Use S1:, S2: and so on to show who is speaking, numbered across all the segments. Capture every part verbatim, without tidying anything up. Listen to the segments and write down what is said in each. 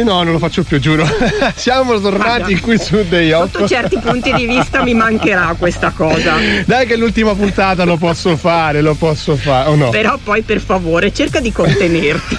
S1: no, non lo faccio più, giuro. Siamo tornati Guarda, qui su Day Off.
S2: Sotto certi punti di vista mi mancherà questa cosa.
S1: Dai che l'ultima puntata lo posso fare, lo posso fare, o no?
S2: Però poi per favore cerca di contenerti.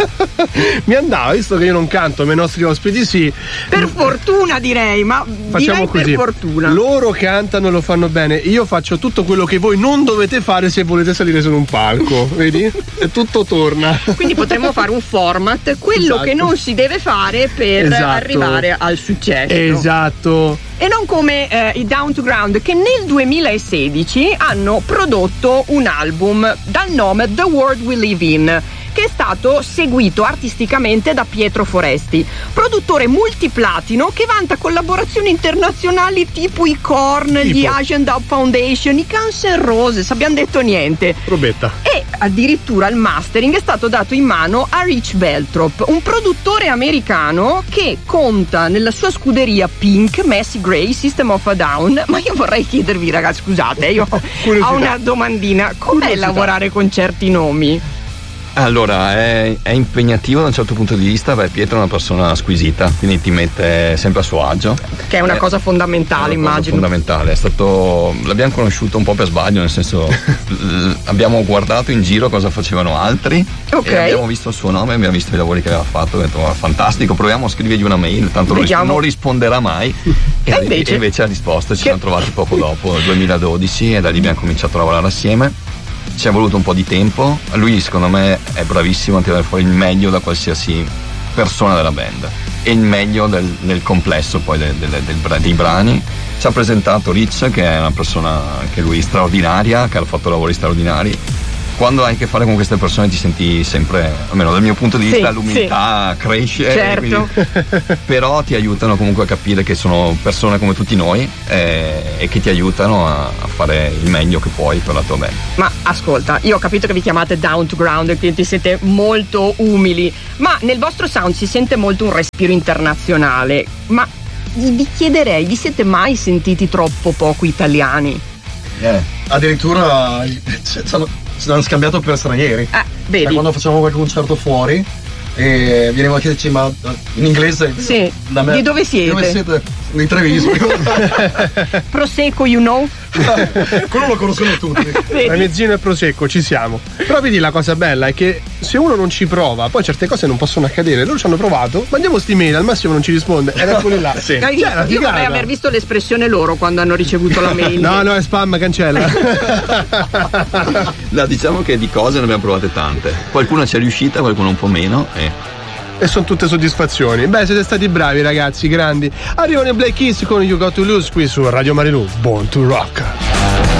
S1: Mi andava, visto che io non canto, ma i nostri ospiti sì.
S2: Per fortuna direi, ma
S1: facciamo
S2: direi
S1: così.
S2: Per fortuna.
S1: Loro cantano e lo fanno bene, io faccio tutto quello che voi non dovete fare se volete salire su un palco, vedi? E tutto torna.
S2: Quindi potremmo fare un format, quello esatto. che non si deve fare per esatto. arrivare al successo.
S1: Esatto.
S2: E non come eh, i Down to Ground, che nel duemilasedici hanno prodotto un album dal nome The World We Live In, che è stato seguito artisticamente da Pietro Foresti, produttore multiplatino che vanta collaborazioni internazionali tipo i Korn, tipo. gli Asian Dub Foundation, i Guns N' Roses, abbiamo detto niente.
S1: Robetta.
S2: E addirittura il mastering è stato dato in mano a Rich Beltrop, un produttore americano che conta nella sua scuderia Pink, Macy Gray, System of a Down. Ma io vorrei chiedervi, ragazzi, scusate, io ho una domandina: com'è Curiosità. lavorare con certi nomi?
S3: Allora, è, è impegnativo da un certo punto di vista, perché Pietro è una persona squisita, quindi ti mette sempre a suo agio.
S2: Che è una è, cosa fondamentale,
S3: è una
S2: immagino.
S3: Cosa fondamentale, è stato. L'abbiamo conosciuto un po' per sbaglio, nel senso abbiamo guardato in giro cosa facevano altri okay. e abbiamo visto il suo nome, abbiamo visto i lavori che aveva fatto, abbiamo detto oh, fantastico, proviamo a scrivergli una mail, tanto Vediamo. non risponderà mai. E, e, invece? e invece ha risposto, ci che... siamo trovati poco dopo, nel duemiladodici, e da lì abbiamo cominciato a lavorare assieme. Ci è voluto un po' di tempo, lui secondo me è bravissimo a tirare fuori il meglio da qualsiasi persona della band e il meglio del, del complesso poi del, del, del, dei brani. Ci ha presentato Rich, che è una persona che lui straordinaria, che ha fatto lavori straordinari. Quando hai a che fare con queste persone ti senti sempre, almeno dal mio punto di vista, sì, l'umiltà sì. cresce,
S2: certo.
S3: quindi, però ti aiutano comunque a capire che sono persone come tutti noi eh, e che ti aiutano a, a fare il meglio che puoi per la tua band.
S2: Ma ascolta, io ho capito che vi chiamate Down to Ground e quindi siete molto umili, ma nel vostro sound si sente molto un respiro internazionale, ma vi chiederei, vi siete mai sentiti troppo poco italiani?
S4: Eh, addirittura ci hanno scambiato per stranieri.
S2: Eh, vedi.
S4: Cioè, quando facciamo qualche concerto fuori e vieniamo a chiederci ma in inglese
S2: sì. da me, di dove siete?
S4: Dove siete? Di Treviso.
S2: Prosecco, you know?
S4: Quello lo conoscono tutti.
S1: La mezzina e prosecco, ci siamo. Però vedi, la cosa bella è che se uno non ci prova, poi certe cose non possono accadere. Loro ci hanno provato, mandiamo st'email, al massimo non ci risponde ed eccoli là.
S2: Sì. Cioè, io, io vorrei aver visto l'espressione loro quando hanno ricevuto la mail.
S1: No, no, è spam, cancella.
S3: No, diciamo che di cose ne abbiamo provate tante. Qualcuna ci è riuscita, qualcuna un po' meno e
S1: E sono tutte soddisfazioni. Beh, siete stati bravi ragazzi, grandi. Arrivano i Black Keys con You Got to Lose qui su Radio Marilù. Born to Rock.